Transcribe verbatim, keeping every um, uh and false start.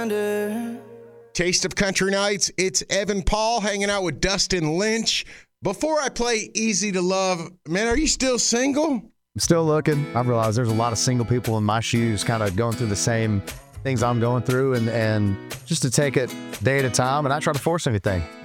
reminder. Taste of Country Nights. It's Evan Paul hanging out with Dustin Lynch. Before I play Easy to Love, man, are you still single? I'm still looking. I've realized there's a lot of single people in my shoes kind of going through the same things I'm going through, and, and just to take it day at a time, and I try to force anything.